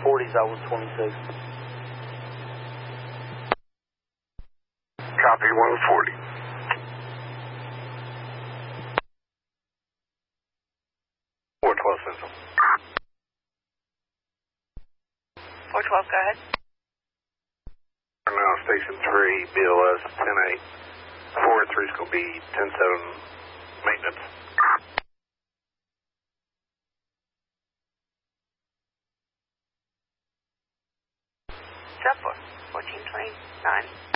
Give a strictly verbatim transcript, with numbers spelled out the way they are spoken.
forties, I was twenty-six. Copy one forty. four twelve Central. four twelve, go ahead. Now Station three, B L S ten eight. four three is going to be ten seven maintenance. Step four, fourteen twenty-nine.